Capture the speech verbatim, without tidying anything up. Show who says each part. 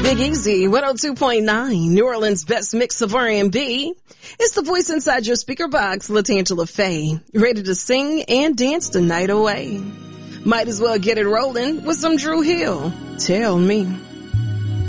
Speaker 1: Big Easy, one oh two point nine, New Orleans' best mix of R and B. It's the voice inside your speaker box, LaTangela Faye, ready to sing and dance the night away. Might as well get it rolling with some Dru Hill. Tell me.